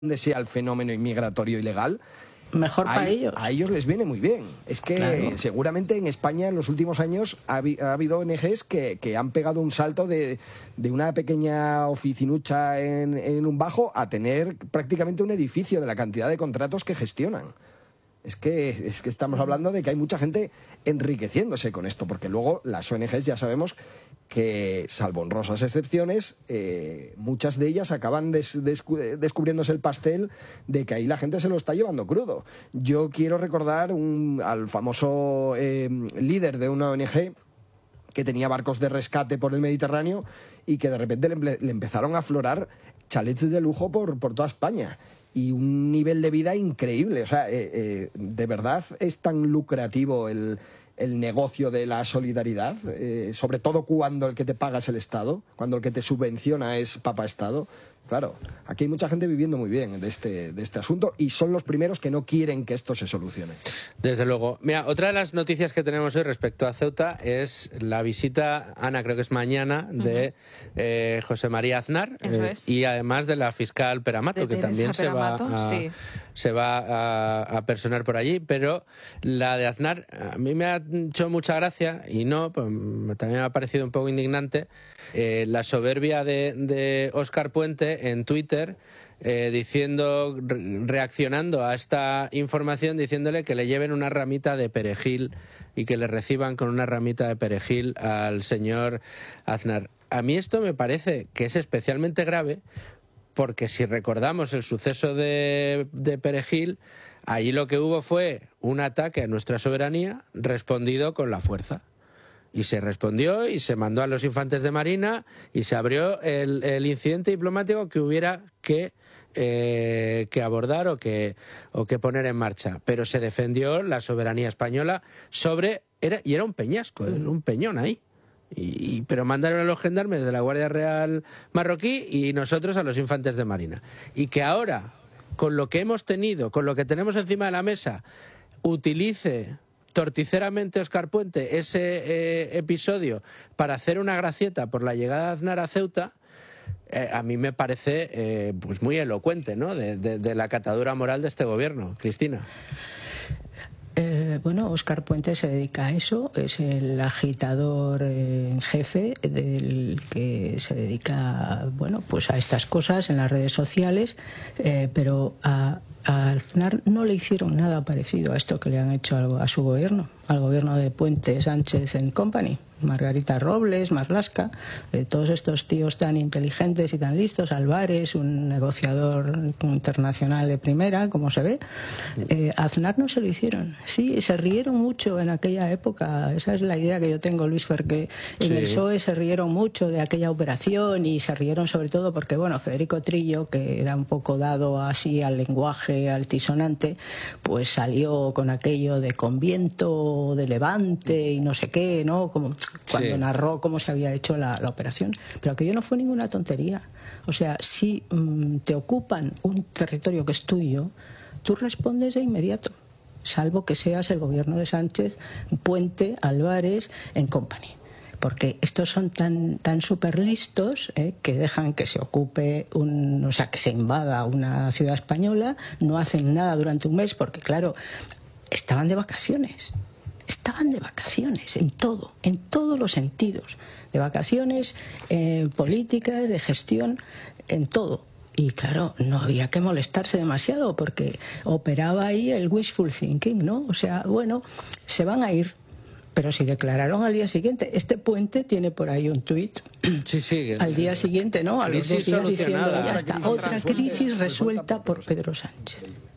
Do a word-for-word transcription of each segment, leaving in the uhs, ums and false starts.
donde sea el fenómeno inmigratorio ilegal, mejor para a, ellos. A ellos les viene muy bien. Es que claro, seguramente en España en los últimos años ha, ha habido O N Ges que, que han pegado un salto de, de una pequeña oficinucha en, en un bajo a tener prácticamente un edificio de la cantidad de contratos que gestionan. Es que, es que estamos hablando de que hay mucha gente enriqueciéndose con esto, porque luego las O N Ges ya sabemos que, salvo honrosas excepciones, eh, muchas de ellas acaban des, descu descubriéndose el pastel de que ahí la gente se lo está llevando crudo. Yo quiero recordar un, al famoso eh, líder de una O N Ge que tenía barcos de rescate por el Mediterráneo y que de repente le, le empezaron a aflorar chalets de lujo por, por toda España. Y un nivel de vida increíble. O sea, eh, eh, ¿de verdad es tan lucrativo el, el negocio de la solidaridad? Eh, sobre todo cuando el que te paga es el Estado, cuando el que te subvenciona es Papa Estado. Claro, aquí hay mucha gente viviendo muy bien de este, de este asunto y son los primeros que no quieren que esto se solucione. Desde luego. Mira, otra de las noticias que tenemos hoy respecto a Ceuta es la visita, Ana, creo que es mañana, de uh-huh. eh, José María Aznar eh, es. y además de la fiscal Peramato, de que también se va, a, sí. se va a, a personar por allí, pero la de Aznar a mí me ha hecho mucha gracia y no, pues, también me ha parecido un poco indignante eh, la soberbia de, de Óscar Puente en Twitter, eh, diciendo, reaccionando a esta información, diciéndole que le lleven una ramita de perejil y que le reciban con una ramita de perejil al señor Aznar. A mí esto me parece que es especialmente grave porque si recordamos el suceso de, de Perejil, allí lo que hubo fue un ataque a nuestra soberanía respondido con la fuerza. Y se respondió y se mandó a los infantes de Marina y se abrió el, el incidente diplomático que hubiera que, eh, que abordar o que, o que poner en marcha. Pero se defendió la soberanía española sobre... Era, y era un peñasco, ¿eh? un peñón ahí. Y, y, pero mandaron a los gendarmes de la Guardia Real marroquí y nosotros a los infantes de Marina. Y que ahora, con lo que hemos tenido, con lo que tenemos encima de la mesa, utilice torticeramente Óscar Puente ese eh, episodio para hacer una gracieta por la llegada de Aznar a Ceuta, eh, a mí me parece eh, pues muy elocuente, ¿no?, de, de, de la catadura moral de este gobierno. Cristina. Eh, bueno, Óscar Puente se dedica a eso, es el agitador en eh, jefe del que se dedica, bueno, pues a estas cosas en las redes sociales, eh, pero a, a Aznar no le hicieron nada parecido a esto que le han hecho a, a su gobierno, al gobierno de Puente, Sánchez and Company. Margarita Robles, Marlaska, de todos estos tíos tan inteligentes y tan listos, Álvarez, un negociador internacional de primera, como se ve, eh, a Aznar no se lo hicieron. Sí, se rieron mucho en aquella época, esa es la idea que yo tengo, Luis, porque en sí. el P S O E se rieron mucho de aquella operación y se rieron sobre todo porque, bueno, Federico Trillo, que era un poco dado así al lenguaje altisonante, pues salió con aquello de Conviento, de Levante y no sé qué, ¿no?, como cuando sí. narró cómo se había hecho la, la operación. Pero aquello no fue ninguna tontería. O sea, si mmm, te ocupan un territorio que es tuyo, tú respondes de inmediato, salvo que seas el gobierno de Sánchez, Puente, Álvarez, en Company. Porque estos son tan tan súper listos eh, que dejan que se ocupe, un, o sea, que se invada una ciudad española, no hacen nada durante un mes, porque claro, estaban de vacaciones. Estaban de vacaciones, en todo, en todos los sentidos. De vacaciones, eh, políticas, de gestión, en todo. Y claro, no había que molestarse demasiado porque operaba ahí el wishful thinking, ¿no? O sea, bueno, se van a ir. Pero si declararon al día siguiente, este Puente tiene por ahí un tuit sí, sí, al día siguiente, ¿no? A los dos días diciendo, ya está, otra crisis resuelta por Pedro Sánchez.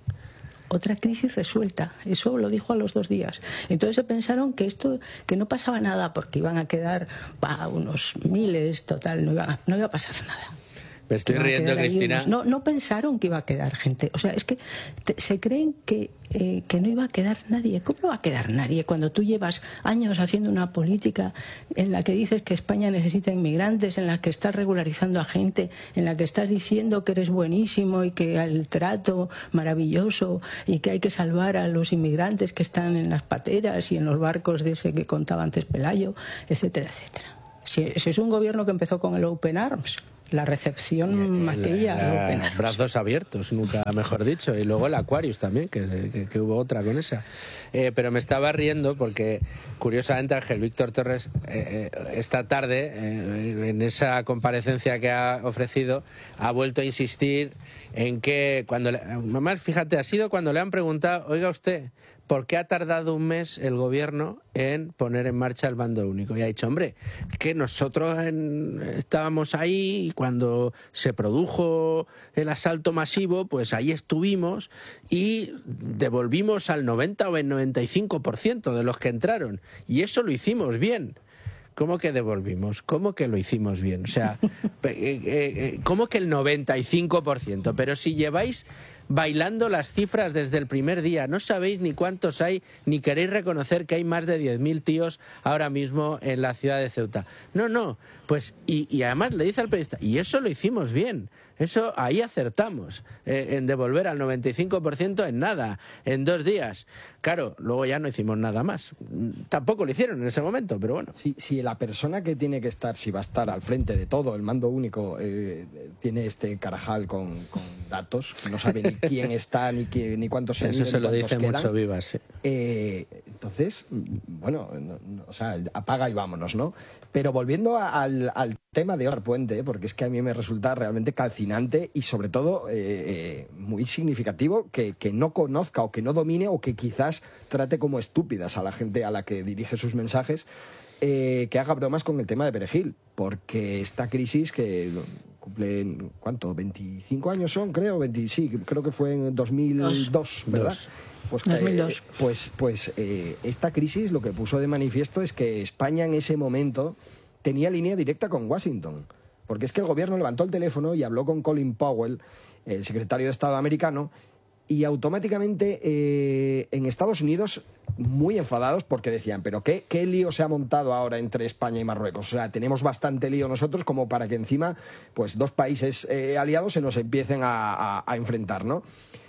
Otra crisis resuelta, eso lo dijo a los dos días. Entonces se pensaron que esto, que no pasaba nada porque iban a quedar bah, unos miles, total, no iba, no iba a pasar nada. Me estoy riendo, Cristina. Unos, no, no pensaron que iba a quedar gente. O sea, es que te, se creen que, eh, que no iba a quedar nadie. ¿Cómo va a quedar nadie cuando tú llevas años haciendo una política en la que dices que España necesita inmigrantes, en la que estás regularizando a gente, en la que estás diciendo que eres buenísimo y que el trato maravilloso y que hay que salvar a los inmigrantes que están en las pateras y en los barcos de ese que contaba antes Pelayo, etcétera, etcétera? Si ese es un gobierno que empezó con el Open Arms, La recepción aquella... Eh, brazos abiertos, nunca mejor dicho. Y luego el Aquarius también, que, que, que hubo otra con esa. Eh, pero me estaba riendo porque, curiosamente, Ángel Víctor Torres, eh, esta tarde, eh, en esa comparecencia que ha ofrecido, ha vuelto a insistir en que, cuando le, mamá, fíjate, ha sido cuando le han preguntado, oiga usted, ¿por qué ha tardado un mes el gobierno en poner en marcha el mando único? Y ha dicho, hombre, que nosotros en, estábamos ahí y cuando se produjo el asalto masivo, pues ahí estuvimos y devolvimos al noventa o el noventa y cinco por ciento de los que entraron. Y eso lo hicimos bien. ¿Cómo que devolvimos? ¿Cómo que lo hicimos bien? O sea, eh, eh, ¿cómo que el noventa y cinco por ciento? Pero si lleváis bailando las cifras desde el primer día, no sabéis ni cuántos hay, ni queréis reconocer que hay más de diez mil tíos ahora mismo en la ciudad de Ceuta. No, no, pues, y, y además le dice al periodista, y eso lo hicimos bien. Eso ahí acertamos, eh, en devolver al noventa y cinco por ciento en nada, en dos días. Claro, luego ya no hicimos nada más. Tampoco lo hicieron en ese momento, pero bueno. Si, si la persona que tiene que estar, si va a estar al frente de todo, el mando único, eh, tiene este carajal con, con datos, no sabe ni quién está, ni, quién, ni cuántos se Eso se lo dice quedan, mucho Vivas, sí. Eh, entonces, bueno, no, no, o sea, apaga y vámonos, ¿no? Pero volviendo a, al, al tema de Óscar Puente, porque es que a mí me resulta realmente calcinante y sobre todo eh, eh, muy significativo que, que no conozca o que no domine o que quizás trate como estúpidas a la gente a la que dirige sus mensajes, eh, que haga bromas con el tema de Perejil, porque esta crisis que cumple, ¿cuánto? veinticinco años son, creo, veinte, sí, creo que fue en dos mil dos, dos. ¿Verdad? Dos. Pues, dos mil dos. Eh, pues, pues eh, esta crisis lo que puso de manifiesto es que España en ese momento tenía línea directa con Washington, porque es que el gobierno levantó el teléfono y habló con Colin Powell, el secretario de Estado americano, y automáticamente eh, en Estados Unidos, muy enfadados porque decían, pero qué, qué lío se ha montado ahora entre España y Marruecos. O sea, tenemos bastante lío nosotros como para que encima pues dos países eh, aliados se nos empiecen a, a, a enfrentar, ¿no?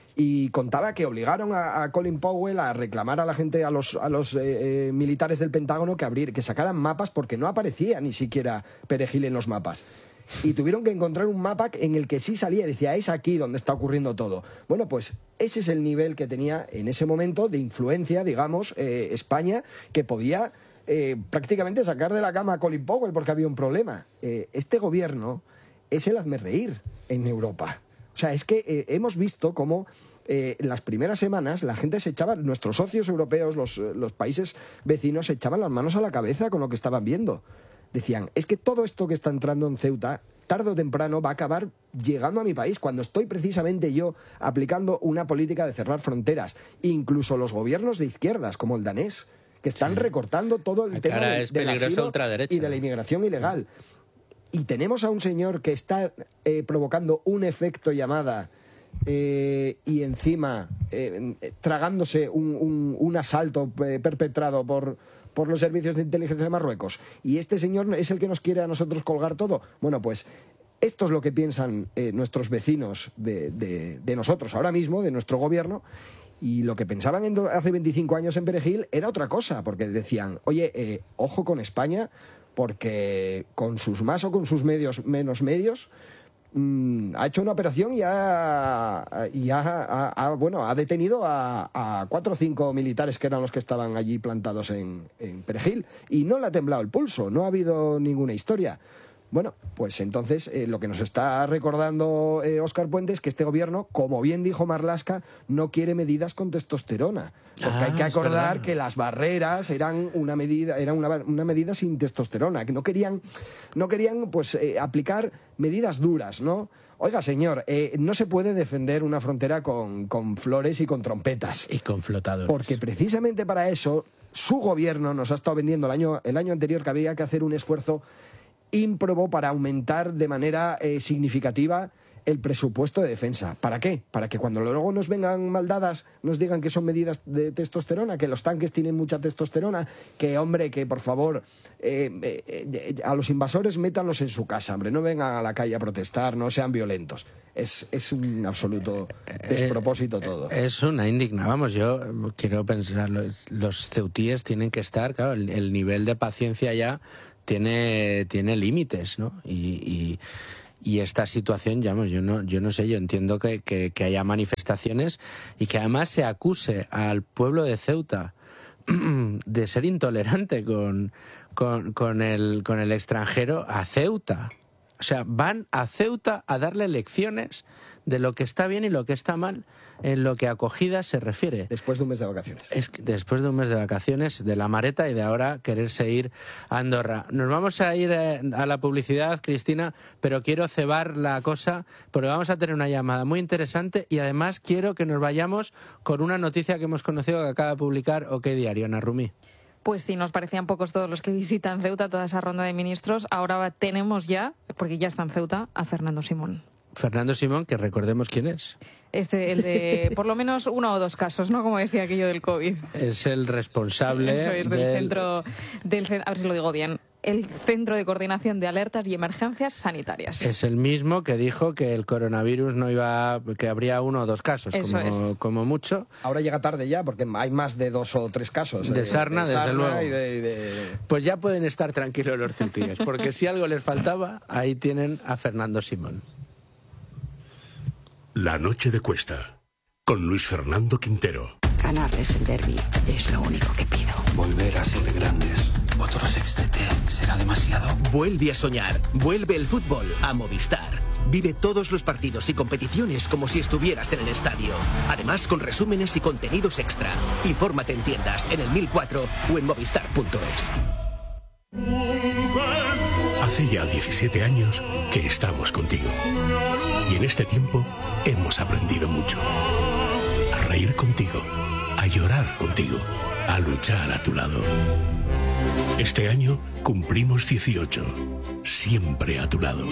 Y contaba que obligaron a, a Colin Powell a reclamar a la gente, a los, a los eh, eh, militares del Pentágono que, abrir, que sacaran mapas porque no aparecía ni siquiera Perejil en los mapas. Y tuvieron que encontrar un mapa en el que sí salía y decía, es aquí donde está ocurriendo todo. Bueno, pues ese es el nivel que tenía en ese momento de influencia, digamos, eh, España, que podía eh, prácticamente sacar de la cama a Colin Powell porque había un problema. Eh, este gobierno es el hazmerreír en Europa. O sea, es que eh, hemos visto cómo eh, en las primeras semanas la gente se echaba, nuestros socios europeos, los, los países vecinos, se echaban las manos a la cabeza con lo que estaban viendo. Decían, es que todo esto que está entrando en Ceuta, tarde o temprano va a acabar llegando a mi país, cuando estoy precisamente yo aplicando una política de cerrar fronteras. Incluso los gobiernos de izquierdas, como el danés, que están sí. recortando todo el tema del, del asilo y de la inmigración ilegal. Y tenemos a un señor que está eh, provocando un efecto llamada eh, y encima eh, tragándose un, un, un asalto eh, perpetrado por... por los servicios de inteligencia de Marruecos, y este señor es el que nos quiere a nosotros colgar todo. Bueno, pues esto es lo que piensan eh, nuestros vecinos de, de, de nosotros ahora mismo, de nuestro gobierno, y lo que pensaban en, hace veinticinco años en Perejil era otra cosa, porque decían, oye, eh, ojo con España, porque con sus más o con sus medios menos medios, ha hecho una operación y ha, y ha, ha, ha, bueno, ha detenido a, a cuatro o cinco militares que eran los que estaban allí plantados en, en Perejil, y no le ha temblado el pulso, no ha habido ninguna historia. Bueno, pues entonces eh, lo que nos está recordando eh, Óscar Puente es que este gobierno, como bien dijo Marlaska, no quiere medidas con testosterona. Porque ah, hay que acordar que las barreras eran una medida, eran una, una medida sin testosterona, que no querían, no querían pues eh, aplicar medidas duras, ¿no? Oiga, señor, eh, no se puede defender una frontera con, con flores y con trompetas. Y con flotadores. Porque precisamente para eso su gobierno nos ha estado vendiendo el año, el año anterior que había que hacer un esfuerzo ímprobo para aumentar de manera eh, significativa el presupuesto de defensa. ¿Para qué? Para que cuando luego nos vengan maldadas nos digan que son medidas de testosterona, que los tanques tienen mucha testosterona, que, hombre, que por favor eh, eh, a los invasores métanlos en su casa, hombre, no vengan a la calle a protestar, no sean violentos. Es, es un absoluto despropósito todo. Es una indigna. Vamos, yo quiero pensar, los, los ceutíes tienen que estar, claro, el, el nivel de paciencia ya tiene, tiene límites, ¿no? Y... y y esta situación, digamos, yo no, yo no sé, yo entiendo que, que, que haya manifestaciones y que además se acuse al pueblo de Ceuta de ser intolerante con, con, con, el, con el extranjero a Ceuta. O sea, van a Ceuta a darle lecciones de lo que está bien y lo que está mal en lo que a acogida se refiere. Después de un mes de vacaciones. Es que después de un mes de vacaciones, de la Mareta y de ahora quererse ir a Andorra. Nos vamos a ir eh, a la publicidad, Cristina, pero quiero cebar la cosa porque vamos a tener una llamada muy interesante y además quiero que nos vayamos con una noticia que hemos conocido que acaba de publicar OK Diario, Ana Rumí. Pues sí, nos parecían pocos todos los que visitan Ceuta, toda esa ronda de ministros. Ahora tenemos ya, porque ya está en Ceuta, a Fernando Simón. Fernando Simón, que recordemos quién es. Este, el de por lo menos uno o dos casos, ¿no? Como decía aquello del COVID. Es el responsable Eso es, del, del centro, del, a ver si lo digo bien, el Centro de Coordinación de Alertas y Emergencias Sanitarias. Es el mismo que dijo que el coronavirus no iba, que habría uno o dos casos, como, es. como mucho. Ahora llega tarde ya, porque hay más de dos o tres casos. De sarna, de desde sarna luego. Y de, y de... Pues ya pueden estar tranquilos los ceutíes, porque si algo les faltaba, ahí tienen a Fernando Simón. La noche de Cuesta, con Luis Fernando Quintero. Ganarles el derbi es lo único que pido. Volver a ser grandes. Otro sextete será demasiado. Vuelve a soñar. Vuelve el fútbol a Movistar. Vive todos los partidos y competiciones como si estuvieras en el estadio. Además, con resúmenes y contenidos extra. Infórmate en tiendas, en el mil cuatro o en movistar punto es. Hace ya diecisiete años que estamos contigo. Y en este tiempo hemos aprendido mucho. A reír contigo, a llorar contigo, a luchar a tu lado. Este año cumplimos dieciocho, siempre a tu lado.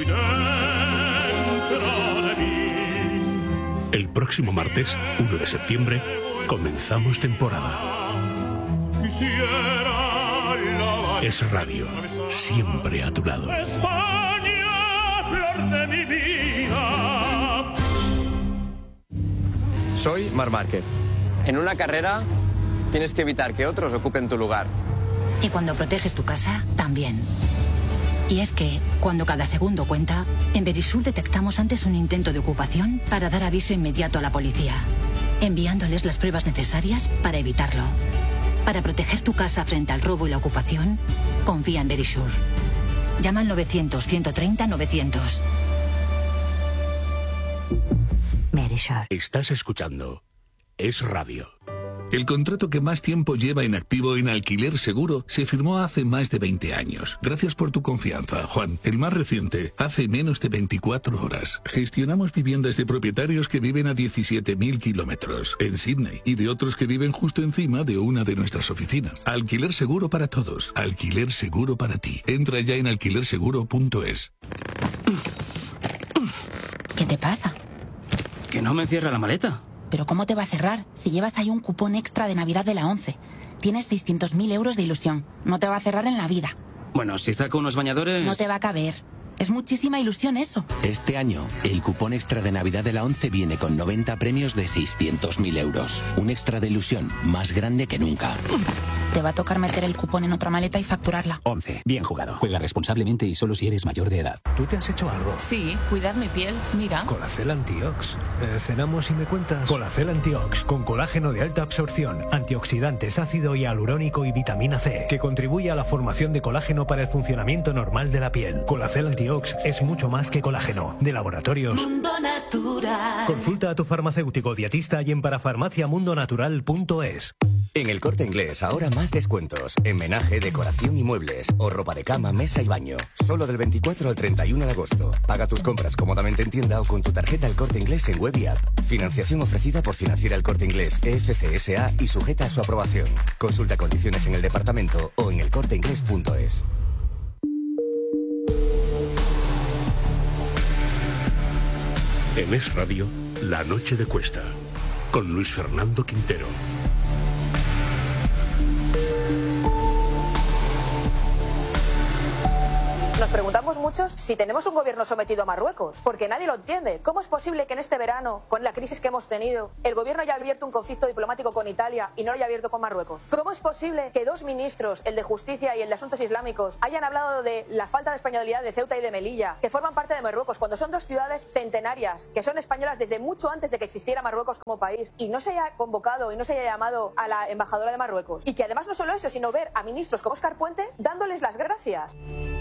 El próximo martes, uno de septiembre, comenzamos temporada. Es radio, siempre a tu lado. España, flor de mi vida. Soy Marc Márquez. En una carrera tienes que evitar que otros ocupen tu lugar. Y cuando proteges tu casa, también. Y es que, cuando cada segundo cuenta, en Verisur detectamos antes un intento de ocupación para dar aviso inmediato a la policía, enviándoles las pruebas necesarias para evitarlo. Para proteger tu casa frente al robo y la ocupación, confía en Verisur. Llama al novecientos, ciento treinta, novecientos. Verisur. Estás escuchando Es Radio. El contrato que más tiempo lleva en activo en Alquiler Seguro se firmó hace más de veinte años. Gracias por tu confianza, Juan. El más reciente, hace menos de veinticuatro horas. Gestionamos viviendas de propietarios que viven a diecisiete mil kilómetros en Sydney y de otros que viven justo encima de una de nuestras oficinas. Alquiler Seguro para todos. Alquiler Seguro para ti. Entra ya en alquiler seguro punto es. ¿Qué te pasa? Que no me cierra la maleta. ¿Pero cómo te va a cerrar si llevas ahí un cupón extra de Navidad de la ONCE? Tienes seiscientos mil euros de ilusión. No te va a cerrar en la vida. Bueno, si saco unos bañadores... No te va a caber. Es muchísima ilusión eso. Este año, el cupón extra de Navidad de la ONCE viene con noventa premios de seiscientos mil euros. Un extra de ilusión más grande que nunca. Te va a tocar meter el cupón en otra maleta y facturarla. ONCE. Bien jugado. Juega responsablemente y solo si eres mayor de edad. ¿Tú te has hecho algo? Sí, cuidad mi piel. Mira. Colacel Antiox. Eh, ¿Cenamos y me cuentas? Colacel Antiox, con colágeno de alta absorción, antioxidantes, ácido hialurónico y vitamina C, que contribuye a la formación de colágeno para el funcionamiento normal de la piel. Colacel Antiox es mucho más que colágeno. De Laboratorios Mundo Natural. Consulta a tu farmacéutico dietista y en parafarmacia mundo natural punto es. En El Corte Inglés ahora más descuentos. En menaje, decoración y muebles. O ropa de cama, mesa y baño. Solo del veinticuatro al treinta y uno de agosto. Paga tus compras cómodamente en tienda o con tu tarjeta El Corte Inglés en web y app. Financiación ofrecida por Financiera El Corte Inglés E F C S A y sujeta a su aprobación. Consulta condiciones en el departamento o en el corte inglés punto es. En Es Radio, La Noche de Cuesta, con Luis Fernando Quintero. preguntamos muchos si tenemos un gobierno sometido a Marruecos, porque nadie lo entiende. ¿Cómo es posible que en este verano, con la crisis que hemos tenido, el gobierno haya abierto un conflicto diplomático con Italia y no lo haya abierto con Marruecos? ¿Cómo es posible que dos ministros, el de Justicia y el de Asuntos Islámicos, hayan hablado de la falta de españolidad de Ceuta y de Melilla, que forman parte de Marruecos, cuando son dos ciudades centenarias, que son españolas desde mucho antes de que existiera Marruecos como país, y no se haya convocado y no se haya llamado a la embajadora de Marruecos? Y que además no solo eso, sino ver a ministros como Óscar Puente dándoles las gracias.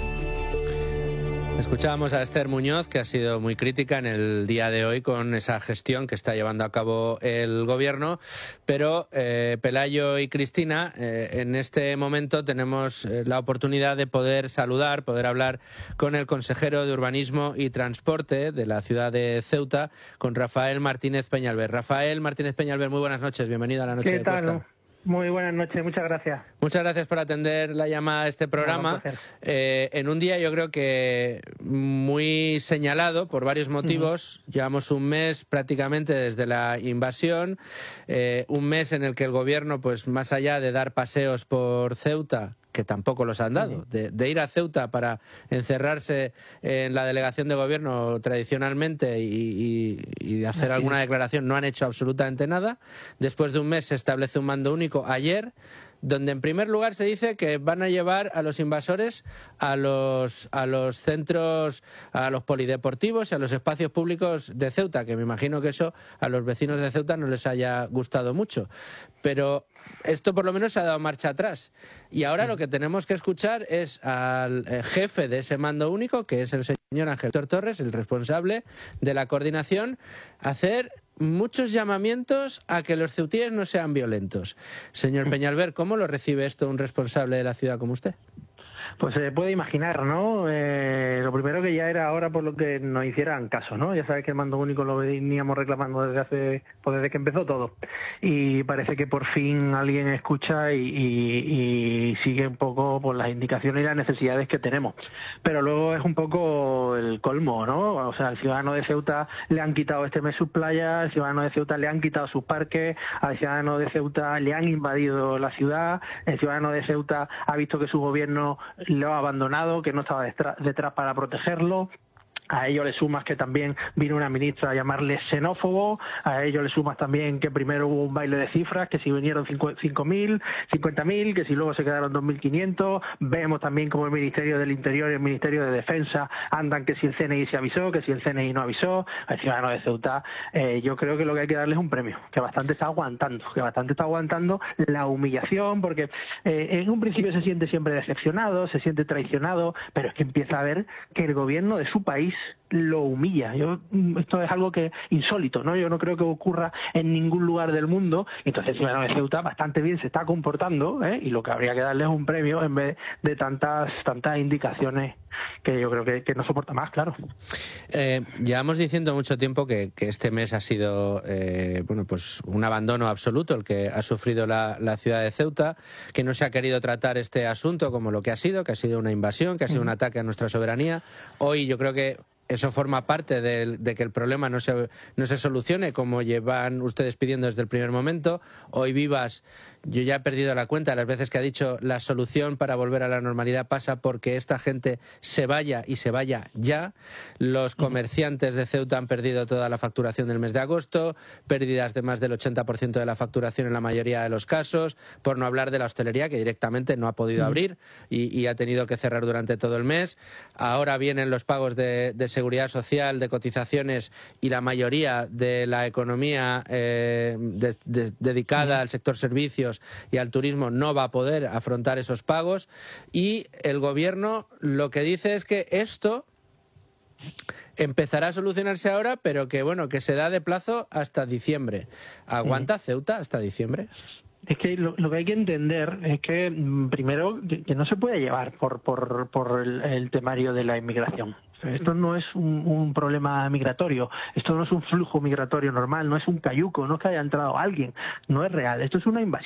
Escuchábamos a Esther Muñoz, que ha sido muy crítica en el día de hoy con esa gestión que está llevando a cabo el Gobierno, pero eh, Pelayo y Cristina, eh, en este momento tenemos eh, la oportunidad de poder saludar, poder hablar con el consejero de Urbanismo y Transporte de la ciudad de Ceuta, con Rafael Martínez Peñalver. Rafael Martínez Peñalver, muy buenas noches, bienvenido a la Noche ¿Qué de tal? Costa. Muy buenas noches, muchas gracias. Muchas gracias por atender la llamada a este programa. Eh, en un día yo creo que muy señalado por varios motivos. Uh-huh. Llevamos un mes prácticamente desde la invasión, eh, un mes en el que el Gobierno, pues más allá de dar paseos por Ceuta, que tampoco los han dado, de, de ir a Ceuta para encerrarse en la delegación de gobierno tradicionalmente y, y, y de hacer alguna declaración, no han hecho absolutamente nada. Después de un mes se establece un mando único ayer, donde en primer lugar se dice que van a llevar a los invasores a los, a los centros, a los polideportivos y a los espacios públicos de Ceuta, que me imagino que eso a los vecinos de Ceuta no les haya gustado mucho. Pero esto por lo menos se ha dado marcha atrás. Y ahora lo que tenemos que escuchar es al jefe de ese mando único, que es el señor Ángel Torres, el responsable de la coordinación, hacer muchos llamamientos a que los ceutíes no sean violentos. Señor Peñalver, ¿cómo lo recibe esto un responsable de la ciudad como usted? Pues se puede imaginar, ¿no? Eh, lo primero que ya era ahora por lo que nos hicieran caso, ¿no? Ya sabes que el mando único lo veníamos reclamando desde hace, pues desde que empezó todo. Y parece que por fin alguien escucha y, y, y sigue un poco por las indicaciones y las necesidades que tenemos. Pero luego es un poco el colmo, ¿no? O sea, al ciudadano de Ceuta le han quitado este mes sus playas, al ciudadano de Ceuta le han quitado sus parques, al ciudadano de Ceuta le han invadido la ciudad, el ciudadano de Ceuta ha visto que su gobierno lo ha abandonado, que no estaba detrás, detrás para protegerlo. A ello le sumas que también vino una ministra a llamarle xenófobo, a ello le sumas también que primero hubo un baile de cifras, que si vinieron cinco mil, cincuenta mil, que si luego se quedaron dos mil quinientos, vemos también como el Ministerio del Interior y el Ministerio de Defensa andan que si el C N I se avisó, que si el C N I no avisó. Al ciudadano de Ceuta, eh, yo creo que lo que hay que darle es un premio, que bastante está aguantando, que bastante está aguantando la humillación, porque eh, en un principio se siente siempre decepcionado, se siente traicionado, pero es que empieza a ver que el gobierno de su país lo humilla. Yo, esto es algo que insólito, ¿no? Yo no creo que ocurra en ningún lugar del mundo. Entonces el ciudadano de Ceuta bastante bien se está comportando, ¿eh? Y lo que habría que darle es un premio en vez de tantas tantas indicaciones que yo creo que, que no soporta más, claro. Eh, llevamos diciendo mucho tiempo que, que este mes ha sido eh, bueno, pues un abandono absoluto el que ha sufrido la, la ciudad de Ceuta, que no se ha querido tratar este asunto como lo que ha sido, que ha sido una invasión, que ha sido un ataque a nuestra soberanía. Hoy yo creo que eso forma parte de, de que el problema no se, no se solucione como llevan ustedes pidiendo desde el primer momento. Hoy Vivas, yo ya he perdido la cuenta de las veces que ha dicho la solución para volver a la normalidad pasa porque esta gente se vaya y se vaya ya. Los comerciantes de Ceuta han perdido toda la facturación del mes de agosto, pérdidas de más del ochenta por ciento de la facturación en la mayoría de los casos, por no hablar de la hostelería que directamente no ha podido abrir y, y ha tenido que cerrar durante todo el mes. Ahora vienen los pagos de, de seguridad social, de cotizaciones y la mayoría de la economía eh, de, de, dedicada al sector servicios y al turismo no va a poder afrontar esos pagos y el gobierno lo que dice es que esto empezará a solucionarse ahora, pero que bueno, que se da de plazo hasta diciembre. ¿Aguanta Ceuta hasta diciembre? Es que lo, lo que hay que entender es que, primero, que, que no se puede llevar por, por, por el, el temario de la inmigración. Esto no es un, un problema migratorio, esto no es un flujo migratorio normal, no es un cayuco, no es que haya entrado alguien, no es real, esto es una invasión.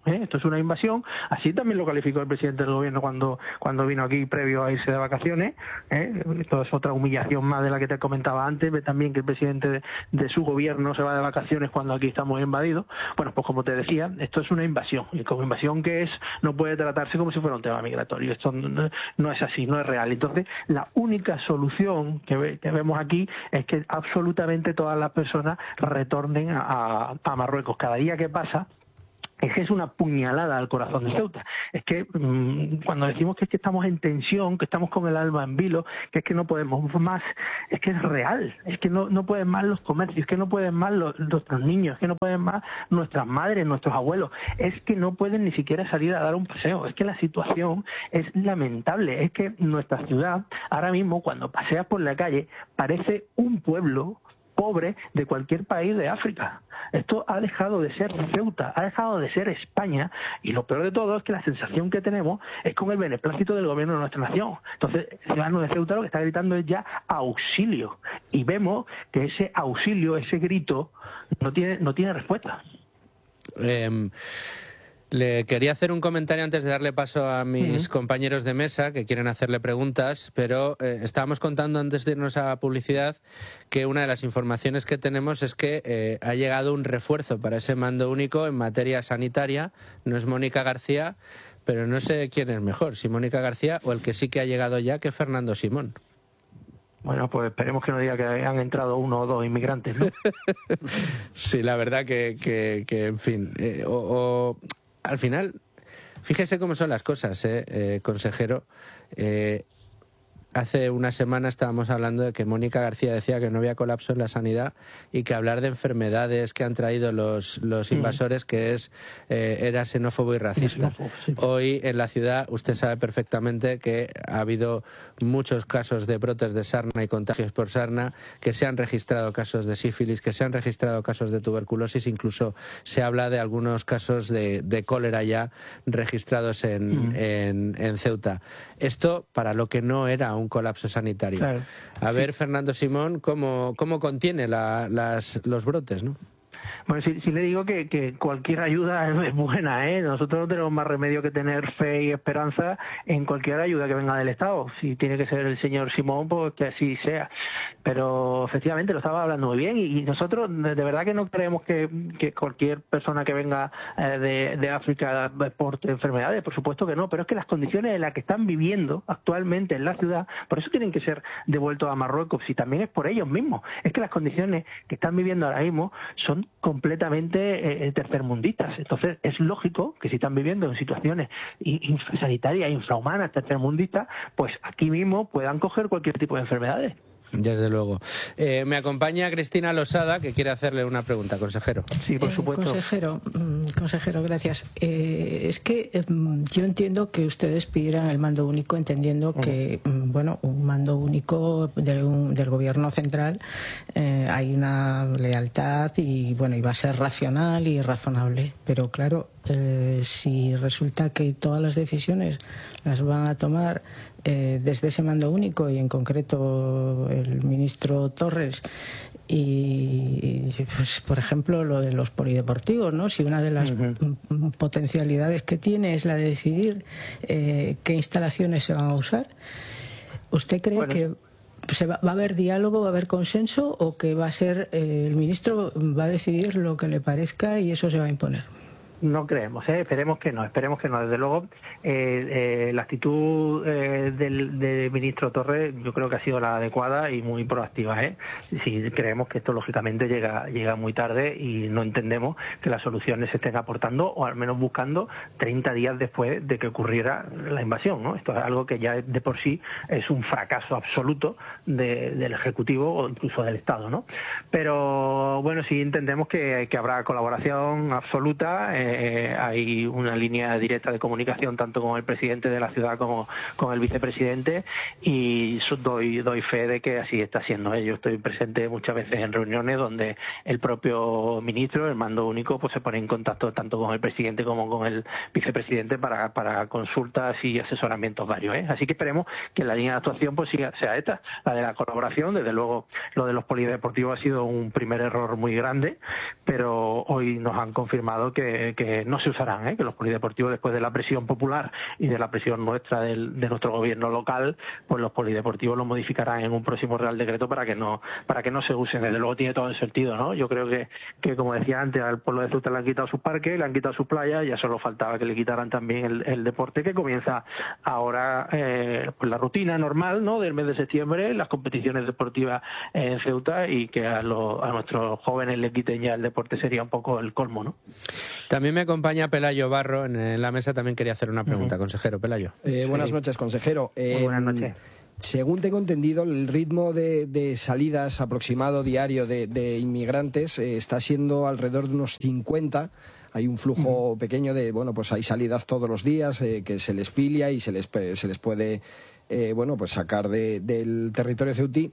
¿eh? Esto es una invasión. Así también lo calificó el presidente del gobierno cuando, cuando vino aquí previo a irse de vacaciones. ¿eh? Esto es otra humillación más de la que te comentaba antes. Ve también que el presidente de, de su gobierno se va de vacaciones cuando aquí estamos invadidos. Bueno, pues como te decía, esto es una invasión. Y como invasión que es, no puede tratarse como si fuera un tema migratorio. Esto no, no es así, no es real. Entonces, la única solución que, ve, que vemos aquí es que absolutamente todas las personas retornen a, a Marruecos. Cada día que pasa es que es una puñalada al corazón de Ceuta. Es que mmm, cuando decimos que es que estamos en tensión, que estamos con el alma en vilo, que es que no podemos más, es que es real, es que no, no pueden más los comercios, es que no pueden más los, nuestros niños, es que no pueden más nuestras madres, nuestros abuelos, es que no pueden ni siquiera salir a dar un paseo, es que la situación es lamentable, es que nuestra ciudad, ahora mismo cuando paseas por la calle, parece un pueblo pobre de cualquier país de África. Esto ha dejado de ser Ceuta, ha dejado de ser España, y lo peor de todo es que la sensación que tenemos es con el beneplácito del gobierno de nuestra nación. Entonces, el ciudadano de Ceuta lo que está gritando es ya auxilio, y vemos que ese auxilio, ese grito, no tiene, no tiene respuesta. Eh... Le quería hacer un comentario antes de darle paso a mis uh-huh. compañeros de mesa que quieren hacerle preguntas, pero eh, estábamos contando antes de irnos a publicidad que una de las informaciones que tenemos es que eh, ha llegado un refuerzo para ese mando único en materia sanitaria. No es Mónica García, pero no sé quién es mejor, si Mónica García o el que sí que ha llegado ya, que Fernando Simón. Bueno, pues esperemos que no diga que han entrado uno o dos inmigrantes, ¿no? Sí, la verdad que, que, que en fin, eh, o... o al final, fíjese cómo son las cosas, ¿eh, eh, consejero? Eh, hace una semana estábamos hablando de que Mónica García decía que no había colapso en la sanidad y que hablar de enfermedades que han traído los, los invasores, que es eh, era xenófobo y racista. Hoy en la ciudad usted sabe perfectamente que ha habido muchos casos de brotes de sarna y contagios por sarna, que se han registrado casos de sífilis, que se han registrado casos de tuberculosis, incluso se habla de algunos casos de, de cólera ya registrados en, mm. en, en Ceuta. Esto para lo que no era un colapso sanitario. Claro. A ver, Fernando Simón, cómo, cómo contiene la, las, los brotes, ¿no? Bueno, sí, sí le digo que, que cualquier ayuda es buena, ¿eh? Nosotros no tenemos más remedio que tener fe y esperanza en cualquier ayuda que venga del Estado. Si tiene que ser el señor Simón, pues que así sea. Pero efectivamente lo estaba hablando muy bien, y nosotros de verdad que no creemos que, que cualquier persona que venga eh, de, de África porte enfermedades, por supuesto que no, pero es que las condiciones en las que están viviendo actualmente en la ciudad, por eso tienen que ser devueltos a Marruecos, y también es por ellos mismos. Es que las condiciones que están viviendo ahora mismo son completamente eh, tercermundistas. Entonces es lógico que si están viviendo en situaciones sanitarias infrahumanas, tercermundistas, pues aquí mismo puedan coger cualquier tipo de enfermedades. Desde luego. Eh, me acompaña Cristina Losada, que quiere hacerle una pregunta, consejero. Sí, por supuesto. Eh, consejero, consejero, gracias. Eh, es que eh, yo entiendo que ustedes pidieran el mando único, entendiendo que, uh-huh. bueno, un mando único de un, del gobierno central, eh, hay una lealtad y, bueno, y va a ser racional y razonable. Pero, claro, eh, si resulta que todas las decisiones las van a tomar eh, desde ese mando único, y en concreto el ministro Torres, y pues por ejemplo lo de los polideportivos, ¿no? Si una de las uh-huh. potencialidades que tiene es la de decidir eh, qué instalaciones se van a usar, ¿usted cree bueno. que se va, va a haber diálogo, va a haber consenso, o que va a ser eh, el ministro va a decidir lo que le parezca y eso se va a imponer? No creemos, ¿eh? esperemos que no, esperemos que no. Desde luego, eh, eh, la actitud eh, del, del ministro Torres yo creo que ha sido la adecuada y muy proactiva. ¿eh? Sí, creemos que esto lógicamente llega, llega muy tarde, y no entendemos que las soluciones se estén aportando, o al menos buscando treinta días después de que ocurriera la invasión, ¿no? Esto es algo que ya de por sí es un fracaso absoluto de, del Ejecutivo o incluso del Estado, ¿no? Pero bueno, sí entendemos que, que habrá colaboración absoluta. Eh, Eh, hay una línea directa de comunicación tanto con el presidente de la ciudad como con el vicepresidente, y doy doy fe de que así está siendo. ¿eh? Yo estoy presente muchas veces en reuniones donde el propio ministro, el mando único, pues se pone en contacto tanto con el presidente como con el vicepresidente para, para consultas y asesoramientos varios. ¿eh? Así que esperemos que la línea de actuación pues siga, sea esta, la de la colaboración. Desde luego lo de los polideportivos ha sido un primer error muy grande, pero hoy nos han confirmado que que no se usarán, ¿eh? que los polideportivos, después de la presión popular y de la presión nuestra del, de nuestro gobierno local, pues los polideportivos los modificarán en un próximo Real Decreto para que no para que no se usen. Desde luego tiene todo el sentido, ¿no? Yo creo que, que como decía antes, al pueblo de Ceuta le han quitado sus parques, le han quitado sus playas, ya solo faltaba que le quitaran también el, el deporte, que comienza ahora eh, pues la rutina normal, ¿no?, del mes de septiembre, las competiciones deportivas en Ceuta, y que a, lo, a nuestros jóvenes le quiten ya el deporte sería un poco el colmo, ¿no? También me acompaña Pelayo Barro en la mesa. También quería hacer una pregunta, uh-huh. consejero Pelayo. Eh, buenas noches, consejero. Muy eh, buenas noches. Según tengo entendido, el ritmo de, de salidas aproximado diario de, de inmigrantes eh, está siendo alrededor de unos cincuenta. Hay un flujo uh-huh. pequeño de, bueno, pues hay salidas todos los días eh, que se les filia y se les, se les puede, eh, bueno, pues sacar de, del territorio ceutí.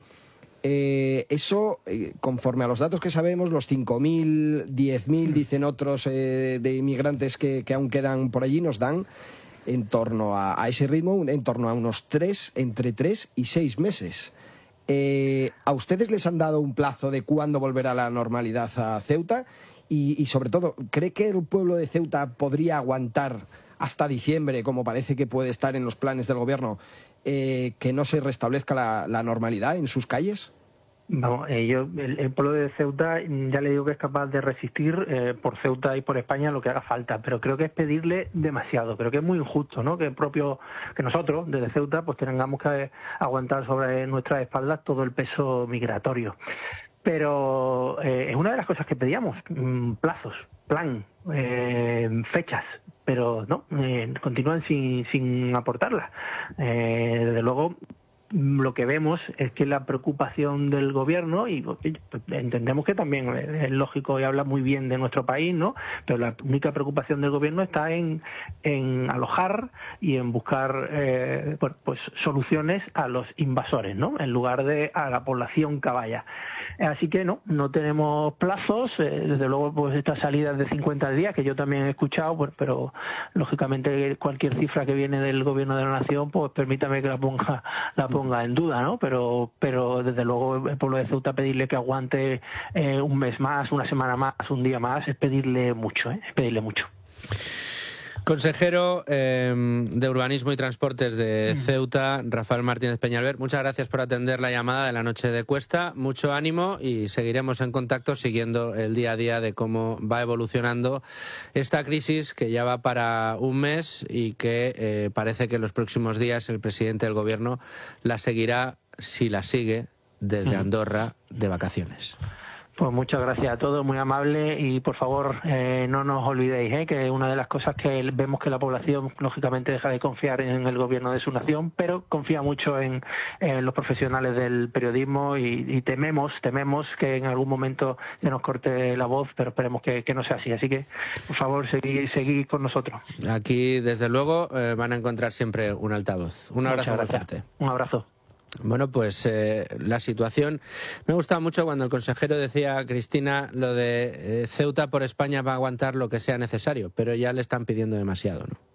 Eh, eso, eh, conforme a los datos que sabemos, los cinco mil, diez mil, dicen otros, eh, de inmigrantes que, que aún quedan por allí, nos dan en torno a, a ese ritmo, en torno a unos tres, entre tres y seis meses. Eh, ¿A ustedes les han dado un plazo de cuándo volverá la normalidad a Ceuta? Y, y sobre todo, ¿cree que el pueblo de Ceuta podría aguantar hasta diciembre, como parece que puede estar en los planes del gobierno, eh, que no se restablezca la, la normalidad en sus calles? Vamos, eh, yo, el, el pueblo de Ceuta, ya le digo que es capaz de resistir eh, por Ceuta y por España lo que haga falta, pero creo que es pedirle demasiado. Creo que es muy injusto, ¿no?, que propio que nosotros desde Ceuta pues tengamos que aguantar sobre nuestras espaldas todo el peso migratorio. Pero eh, es una de las cosas que pedíamos, mmm, plazos, plan, eh, fechas, pero no, eh, continúan sin, sin aportarlas. Eh, desde luego, lo que vemos es que la preocupación del gobierno, y entendemos que también es lógico y habla muy bien de nuestro país, ¿no?, pero la única preocupación del gobierno está en, en alojar y en buscar eh, pues soluciones a los invasores, ¿no?, en lugar de a la población que vaya. Así que no, no tenemos plazos, eh, desde luego pues estas salidas de cincuenta días, que yo también he escuchado, pues, pero lógicamente cualquier cifra que viene del gobierno de la nación, pues permítame que la ponga, la ponga en duda, ¿no? Pero, pero desde luego el pueblo de Ceuta pedirle que aguante eh, un mes más, una semana más, un día más, es pedirle mucho, ¿eh? es pedirle mucho. Consejero eh, de Urbanismo y Transportes de Ceuta, Rafael Martínez Peñalver, muchas gracias por atender la llamada de la noche de Cuesta. Mucho ánimo y seguiremos en contacto siguiendo el día a día de cómo va evolucionando esta crisis, que ya va para un mes y que eh, parece que en los próximos días el presidente del Gobierno la seguirá, si la sigue, desde Andorra de vacaciones. Pues muchas gracias a todos, muy amable, y por favor eh, no nos olvidéis eh, que una de las cosas que vemos que la población lógicamente deja de confiar en el gobierno de su nación, pero confía mucho en, en los profesionales del periodismo y, y tememos tememos que en algún momento se nos corte la voz, pero esperemos que, que no sea así. Así que por favor seguid, seguid con nosotros. Aquí desde luego eh, van a encontrar siempre un altavoz. Un abrazo muy fuerte. Un abrazo. Bueno, pues eh, la situación... Me gusta mucho cuando el consejero decía, Cristina, lo de eh, Ceuta por España va a aguantar lo que sea necesario, pero ya le están pidiendo demasiado, ¿no?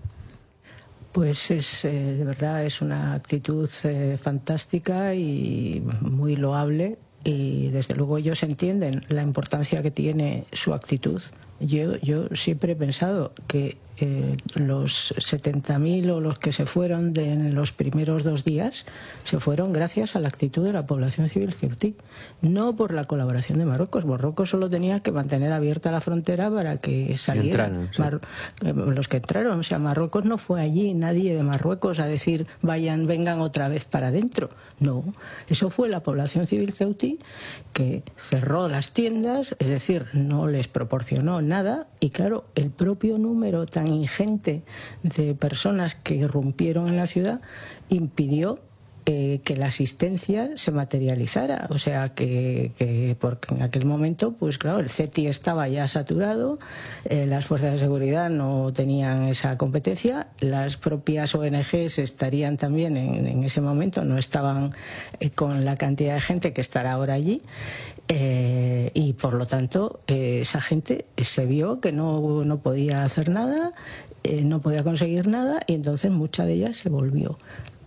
Pues es, eh, de verdad, es una actitud eh, fantástica y muy loable, y desde luego ellos entienden la importancia que tiene su actitud. Yo, yo siempre he pensado que eh, los setenta mil o los que se fueron de, en los primeros dos días se fueron gracias a la actitud de la población civil ceutí, no por la colaboración de Marruecos. Marruecos solo tenía que mantener abierta la frontera para que salieran entraron, sí. Mar, los que entraron. O sea, Marruecos no fue allí, nadie de Marruecos a decir vayan, vengan otra vez para adentro. No, eso fue la población civil ceutí que cerró las tiendas, es decir, no les proporcionó nada, y claro, el propio número tan ingente de personas que irrumpieron en la ciudad impidió eh, que la asistencia se materializara. O sea, que, que porque en aquel momento, pues claro, el C E T I estaba ya saturado, eh, las fuerzas de seguridad no tenían esa competencia, las propias O N Ges estarían también en, en ese momento, no estaban eh, con la cantidad de gente que estará ahora allí. Eh, y por lo tanto eh, esa gente se vio que no, no podía hacer nada, eh, no podía conseguir nada, y entonces mucha de ella se volvió.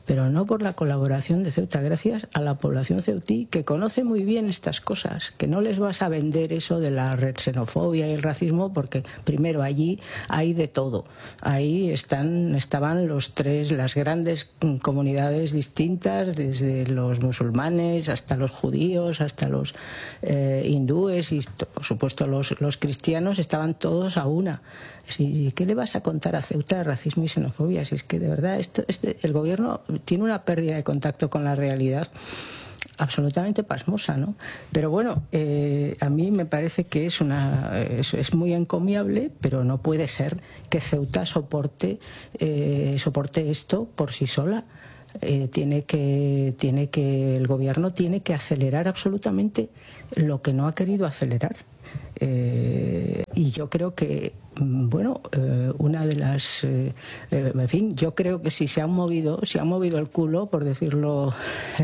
pero no por la colaboración de Ceuta, gracias a la población ceutí que conoce muy bien estas cosas, que no les vas a vender eso de la xenofobia y el racismo, porque primero allí hay de todo. Ahí están, estaban los tres, las grandes comunidades distintas, desde los musulmanes hasta los judíos, hasta los eh, hindúes y por supuesto los, los cristianos, estaban todos a una. Sí, ¿qué le vas a contar a Ceuta de racismo y xenofobia? Si es que de verdad esto, este, el gobierno tiene una pérdida de contacto con la realidad absolutamente pasmosa, ¿no? Pero bueno, eh, a mí me parece que es una es, es muy encomiable, pero no puede ser que Ceuta soporte eh, soporte esto por sí sola. Eh, tiene que tiene que el gobierno tiene que acelerar absolutamente lo que no ha querido acelerar. Eh, y yo creo que bueno, eh, una de las eh, eh, en fin, yo creo que si se han movido si han movido el culo, por decirlo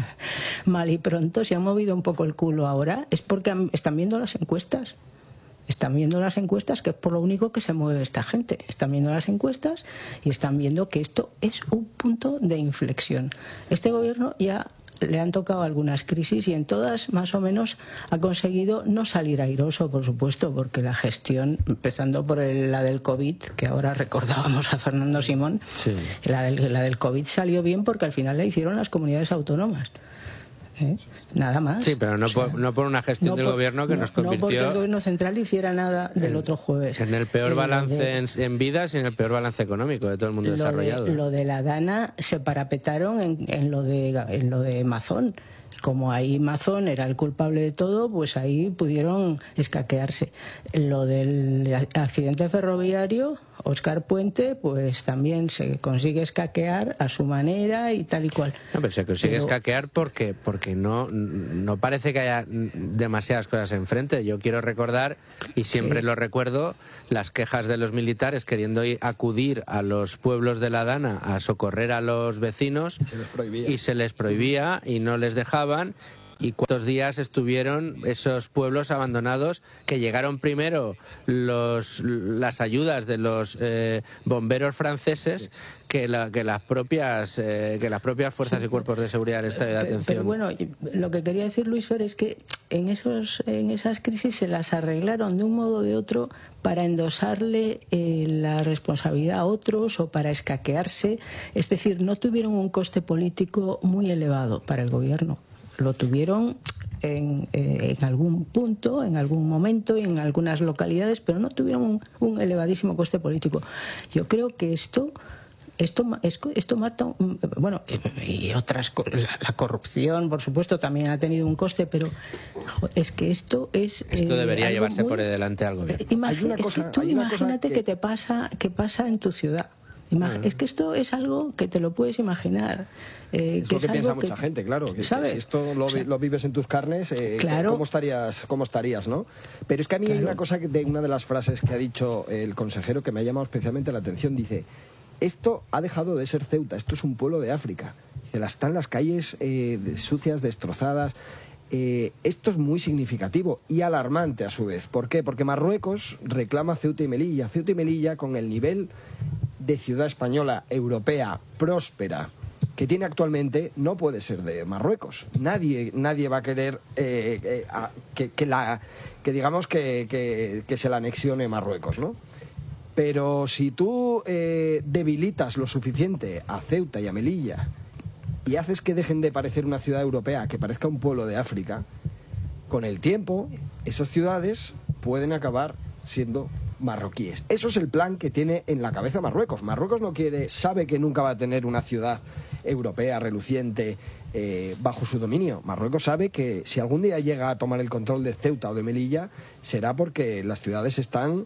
mal y pronto, si han movido un poco el culo ahora, es porque han, están viendo las encuestas. Están viendo las encuestas, que es por lo único que se mueve esta gente. Están viendo las encuestas y están viendo que esto es un punto de inflexión. Este gobierno ya le han tocado algunas crisis y en todas más o menos ha conseguido no salir airoso, por supuesto, porque la gestión, empezando por el, la del COVID, que ahora recordábamos a Fernando Simón, sí. la, del, la del COVID salió bien porque al final la hicieron las comunidades autónomas. ¿Eh? Nada más. Sí, pero no, o sea, por, no por una gestión no del por, gobierno que no, nos convirtió... No porque el gobierno central hiciera nada del en, otro jueves. En el peor eh, balance de, en, en vidas y en el peor balance económico de todo el mundo lo desarrollado. De, lo de la Dana se parapetaron en, en, lo, de, en lo de Mazón. Como ahí Mazón era el culpable de todo, pues ahí pudieron escaquearse. Lo del accidente ferroviario, Óscar Puente, pues también se consigue escaquear a su manera y tal y cual. No, pero se consigue pero... escaquear porque porque no no parece que haya demasiadas cosas enfrente. Yo quiero recordar, y siempre sí. lo recuerdo, las quejas de los militares queriendo ir, acudir a los pueblos de la Dana a socorrer a los vecinos y se les prohibía, y, se les prohibía y no les dejaban. ¿Y cuántos días estuvieron esos pueblos abandonados que llegaron primero los, las ayudas de los eh, bomberos franceses sí. que, la, que las propias eh, que las propias fuerzas sí. y cuerpos de seguridad del Estado de atención? Pero bueno, lo que quería decir, Luis Fer, es que en esos en esas crisis se las arreglaron de un modo o de otro para endosarle eh, la responsabilidad a otros o para escaquearse. Es decir, no tuvieron un coste político muy elevado para el gobierno. Lo tuvieron en, eh, en algún punto, en algún momento y en algunas localidades, pero no tuvieron un, un elevadísimo coste político. Yo creo que esto esto esto mata, bueno, y otras, la, la corrupción, por supuesto, también ha tenido un coste, pero es que esto es esto debería eh, llevarse muy, por delante al gobierno. Imagi una cosa, es que tú imagínate que... que te pasa que pasa en tu ciudad. Imag es que esto es algo que te lo puedes imaginar. Eh, es que lo que es piensa algo mucha que, gente, claro. Que, ¿sabes? que si esto lo, o sea, lo vives en tus carnes, eh, claro. ¿cómo estarías, cómo estarías, no? Pero es que a mí claro. hay una cosa que de una de las frases que ha dicho el consejero que me ha llamado especialmente la atención. Dice, esto ha dejado de ser Ceuta, esto es un pueblo de África. Dice, están las calles eh, sucias, destrozadas. Eh, esto es muy significativo y alarmante a su vez. ¿Por qué? Porque Marruecos reclama Ceuta y Melilla. Ceuta y Melilla, con el nivel de ciudad española, europea, próspera, que tiene actualmente, no puede ser de Marruecos. Nadie, nadie va a querer eh, eh, a, que, que, la, que digamos que, que, que se la anexione Marruecos, ¿no? Pero si tú eh, debilitas lo suficiente a Ceuta y a Melilla y haces que dejen de parecer una ciudad europea, que parezca un pueblo de África, con el tiempo esas ciudades pueden acabar siendo marroquíes. Eso es el plan que tiene en la cabeza Marruecos. Marruecos no quiere, sabe que nunca va a tener una ciudad europea reluciente eh, bajo su dominio. Marruecos sabe que si algún día llega a tomar el control de Ceuta o de Melilla, será porque las ciudades están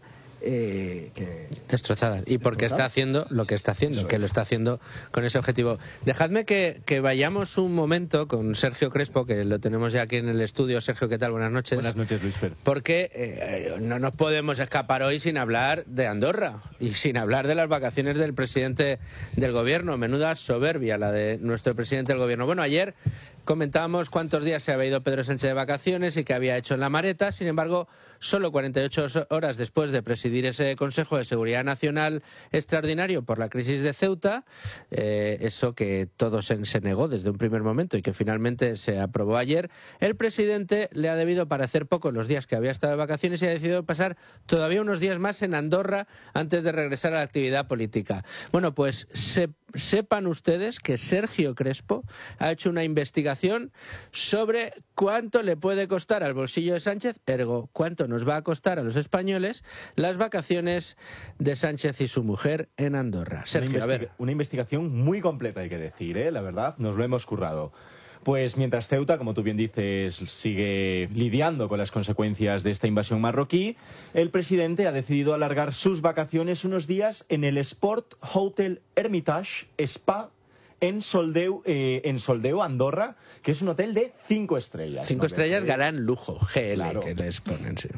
Eh, que... destrozadas y porque está haciendo lo que está haciendo, Eso que es. lo está haciendo con ese objetivo. Dejadme que, que vayamos un momento con Sergio Crespo, que lo tenemos ya aquí en el estudio. Sergio, ¿qué tal? Buenas noches. Buenas noches, Luis Fer. Porque eh, no nos podemos escapar hoy sin hablar de Andorra y sin hablar de las vacaciones del presidente del gobierno. Menuda soberbia la de nuestro presidente del gobierno. Bueno, ayer comentábamos cuántos días se había ido Pedro Sánchez de vacaciones y qué había hecho en la maleta. Sin embargo, solo cuarenta y ocho horas después de presidir ese Consejo de Seguridad Nacional extraordinario por la crisis de Ceuta, eh, eso que todo se, se negó desde un primer momento y que finalmente se aprobó ayer, el presidente le ha debido parecer poco los días que había estado de vacaciones y ha decidido pasar todavía unos días más en Andorra antes de regresar a la actividad política. Bueno, pues se, sepan ustedes que Sergio Crespo ha hecho una investigación sobre cuánto le puede costar al bolsillo de Sánchez, ergo, cuánto nos va a costar a los españoles las vacaciones de Sánchez y su mujer en Andorra. Sergio, una, a ver. Una investigación muy completa, hay que decir, ¿eh? La verdad, nos lo hemos currado. Pues mientras Ceuta, como tú bien dices, sigue lidiando con las consecuencias de esta invasión marroquí, el presidente ha decidido alargar sus vacaciones unos días en el Sport Hotel Hermitage Spa en Soldeu, eh, en Soldeu, Andorra, que es un hotel de cinco estrellas. Cinco ¿no? estrellas, gran lujo, G L, claro. Que les ponen, sí.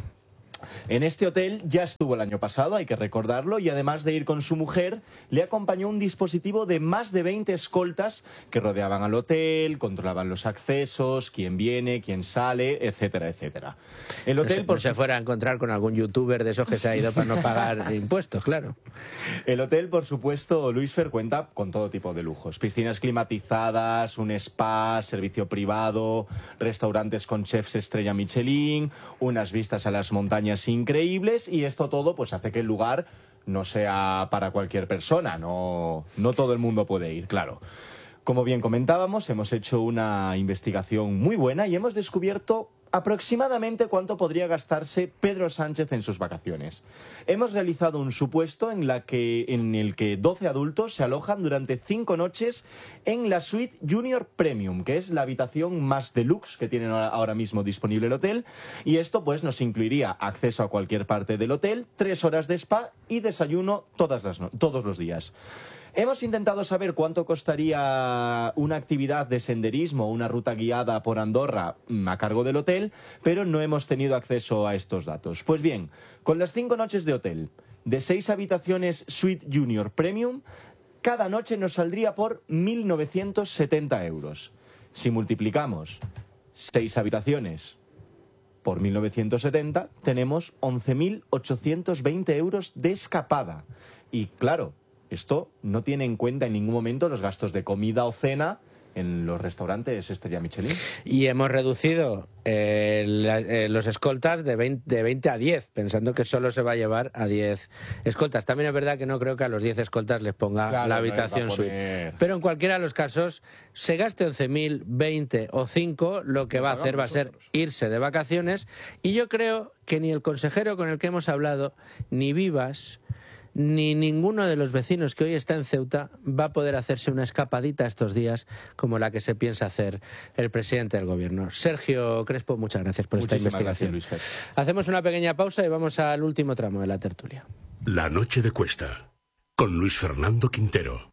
En este hotel ya estuvo el año pasado, hay que recordarlo, y además de ir con su mujer, le acompañó un dispositivo de más de veinte escoltas que rodeaban al hotel, controlaban los accesos, quién viene, quién sale, etcétera, etcétera. El hotel, no, se, por no se fuera a encontrar con algún youtuber de esos que se ha ido para no pagar impuestos, claro. El hotel, por supuesto, Luis Fer, cuenta con todo tipo de lujos. Piscinas climatizadas, un spa, servicio privado, restaurantes con chefs estrella Michelin, unas vistas a las montañas increíbles, y esto todo pues hace que el lugar no sea para cualquier persona, no, no todo el mundo puede ir, claro. Como bien comentábamos, hemos hecho una investigación muy buena y hemos descubierto aproximadamente cuánto podría gastarse Pedro Sánchez en sus vacaciones. Hemos realizado un supuesto en, la que, en el que doce adultos se alojan durante cinco noches en la suite Junior Premium, que es la habitación más deluxe que tiene ahora mismo disponible el hotel, y esto pues nos incluiría acceso a cualquier parte del hotel, tres horas de spa y desayuno todas las no- todos los días. Hemos intentado saber cuánto costaría una actividad de senderismo o una ruta guiada por Andorra a cargo del hotel, pero no hemos tenido acceso a estos datos. Pues bien, con las cinco noches de hotel, de seis habitaciones Suite Junior Premium, cada noche nos saldría por mil novecientos setenta euros. Si multiplicamos seis habitaciones por mil novecientos setenta, tenemos once mil ochocientos veinte euros de escapada. Y claro, esto no tiene en cuenta en ningún momento los gastos de comida o cena en los restaurantes estrella Michelin. Y hemos reducido eh, la, eh, los escoltas de veinte, de veinte a diez, pensando que solo se va a llevar a diez escoltas. También es verdad que no creo que a los diez escoltas les ponga claro, la habitación no suite. Pero en cualquiera de los casos, se gaste once mil, veinte o cinco, lo que va a hacer va a ser irse de vacaciones. Y yo creo que ni el consejero con el que hemos hablado, ni Vivas, ni ninguno de los vecinos que hoy está en Ceuta va a poder hacerse una escapadita estos días como la que se piensa hacer el presidente del gobierno. Sergio Crespo, muchas gracias por Muchísimas esta investigación. Gracias, Luis. Hacemos una pequeña pausa y vamos al último tramo de la tertulia. La noche de Cuesta, con Luis Fernando Quintero.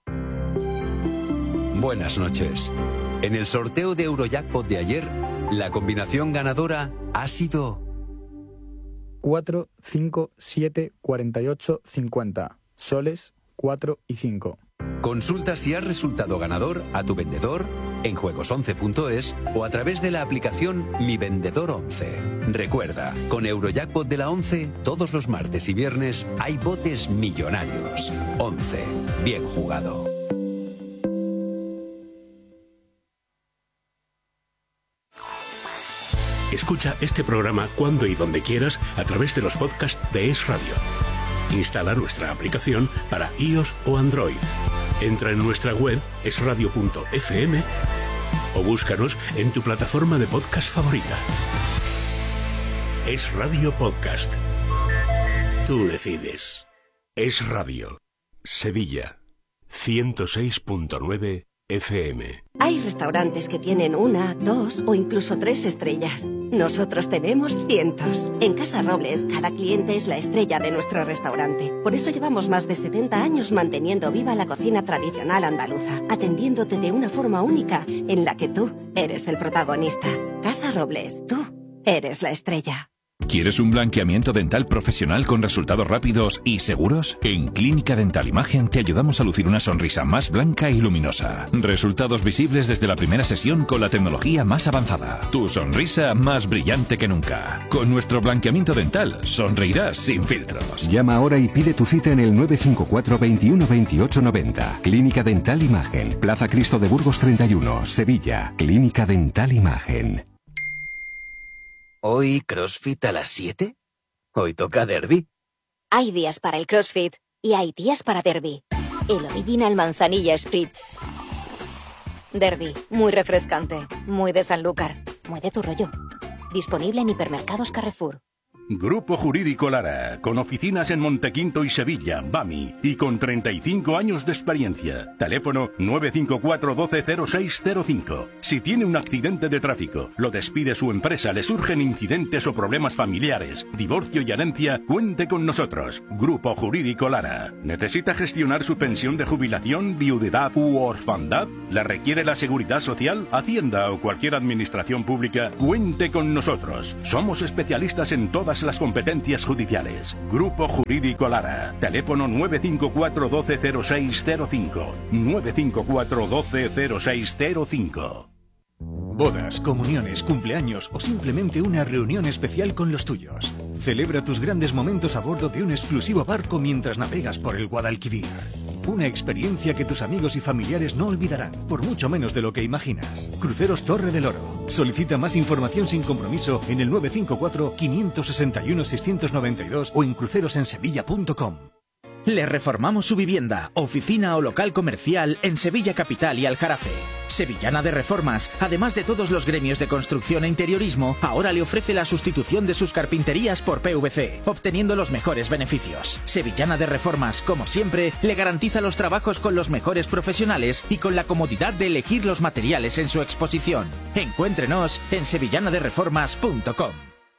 Buenas noches. En el sorteo de Eurojackpot de ayer, la combinación ganadora ha sido cuatro, cinco, siete, cuarenta y ocho, cincuenta. Soles, cuatro y cinco. Consulta si has resultado ganador a tu vendedor en juegos once punto es o a través de la aplicación Mi Vendedor once. Recuerda, con Eurojackpot de la once, todos los martes y viernes hay botes millonarios. once. Bien jugado. Escucha este programa cuando y donde quieras a través de los podcasts de Es Radio. Instala nuestra aplicación para iOS o Android. Entra en nuestra web es radio punto efe eme o búscanos en tu plataforma de podcast favorita. Es Radio Podcast. Tú decides. Es Radio. Sevilla. ciento seis punto nueve efe eme. Hay restaurantes que tienen una, dos o incluso tres estrellas. Nosotros tenemos cientos. En Casa Robles, cada cliente es la estrella de nuestro restaurante. Por eso llevamos más de setenta años manteniendo viva la cocina tradicional andaluza, atendiéndote de una forma única en la que tú eres el protagonista. Casa Robles, tú eres la estrella. ¿Quieres un blanqueamiento dental profesional con resultados rápidos y seguros? En Clínica Dental Imagen te ayudamos a lucir una sonrisa más blanca y luminosa. Resultados visibles desde la primera sesión con la tecnología más avanzada. Tu sonrisa más brillante que nunca. Con nuestro blanqueamiento dental sonreirás sin filtros. Llama ahora y pide tu cita en el nueve cinco cuatro, veintiuno, veintiocho, noventa. Clínica Dental Imagen. Plaza Cristo de Burgos treinta y uno, Sevilla. Clínica Dental Imagen. ¿Hoy CrossFit a las siete? ¿Hoy toca derby? Hay días para el CrossFit y hay días para derby. El Original Manzanilla Spritz. Derby, muy refrescante, muy de Sanlúcar, muy de tu rollo. Disponible en hipermercados Carrefour. Grupo Jurídico Lara, con oficinas en Montequinto y Sevilla, BAMI, y con treinta y cinco años de experiencia. Teléfono nueve cinco cuatro, uno dos cero seis cero cinco. Si tiene un accidente de tráfico, lo despide su empresa, le surgen incidentes o problemas familiares, divorcio y herencia, cuente con nosotros. Grupo Jurídico Lara. ¿Necesita gestionar su pensión de jubilación, viudedad u orfandad? ¿La requiere la Seguridad Social, Hacienda o cualquier administración pública? Cuente con nosotros. Somos especialistas en todas las competencias judiciales. Grupo Jurídico Lara. Teléfono nueve cinco cuatro, uno dos cero seis cero cinco. nueve cinco cuatro, uno dos cero seis cero cinco. Bodas, comuniones, cumpleaños o simplemente una reunión especial con los tuyos. Celebra tus grandes momentos a bordo de un exclusivo barco mientras navegas por el Guadalquivir. Una experiencia que tus amigos y familiares no olvidarán, por mucho menos de lo que imaginas. Cruceros Torre del Oro. Solicita más información sin compromiso en el nueve cinco cuatro, cinco seis uno, seis nueve dos o en crucerosensevilla punto com. Le reformamos su vivienda, oficina o local comercial en Sevilla Capital y Aljarafe. Sevillana de Reformas, además de todos los gremios de construcción e interiorismo, ahora le ofrece la sustitución de sus carpinterías por P V C, obteniendo los mejores beneficios. Sevillana de Reformas, como siempre, le garantiza los trabajos con los mejores profesionales y con la comodidad de elegir los materiales en su exposición. Encuéntrenos en sevillana de reformas punto com.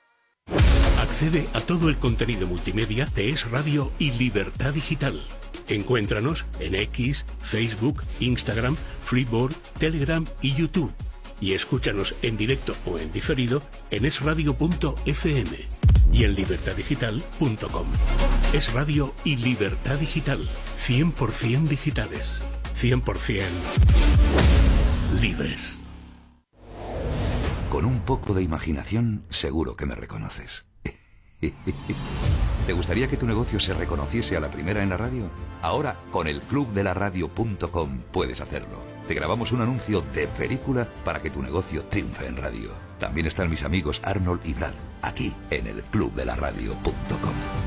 Accede a todo el contenido multimedia de Es Radio y Libertad Digital. Encuéntranos en X, Facebook, Instagram, Freeboard, Telegram y YouTube. Y escúchanos en directo o en diferido en es radio punto efe eme y en libertad digital punto com. Es Radio y Libertad Digital. cien por ciento digitales. cien por ciento libres. Con un poco de imaginación, seguro que me reconoces. ¿Te gustaría que tu negocio se reconociese a la primera en la radio? Ahora, con el club de la radio punto com puedes hacerlo. Te grabamos un anuncio de película para que tu negocio triunfe en radio. También están mis amigos Arnold y Brad, aquí en el club de la radio punto com.